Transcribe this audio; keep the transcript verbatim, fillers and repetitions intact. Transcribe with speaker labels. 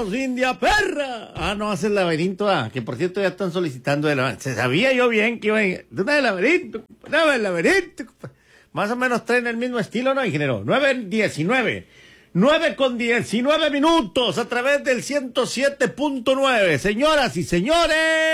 Speaker 1: ¡Vámonos, India perra! Ah, no, hace el laberinto, ah, que por cierto ya están solicitando el laberinto. Se sabía yo bien que iba a ir. De una del laberinto, una del laberinto. Más o menos traen el mismo estilo, ¿no, ingeniero? nueve diecinueve. nueve con diecinueve minutos a través del ciento siete punto nueve. Señoras y señores.